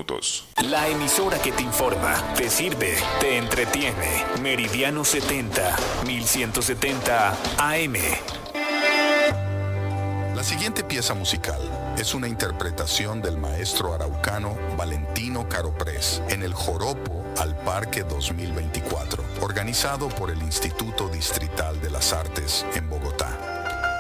minutos. La emisora que te informa, te sirve, te entretiene. Meridiano 70, 1170 AM. La siguiente pieza musical es una interpretación del maestro araucano Valentino Caroprés en el Joropo al Parque 2024, organizado por el Instituto Distrital de las Artes en Bogotá.